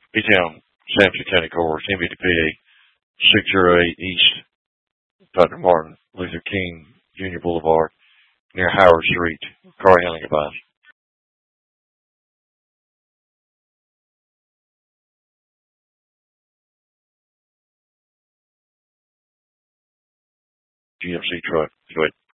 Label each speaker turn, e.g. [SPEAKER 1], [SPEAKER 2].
[SPEAKER 1] B-Town, Sampson County Course, MVDPA, 608 East, Dr. Martin Luther King Jr. Boulevard, near Howard Street. Car handling advice. GMC truck. Go ahead.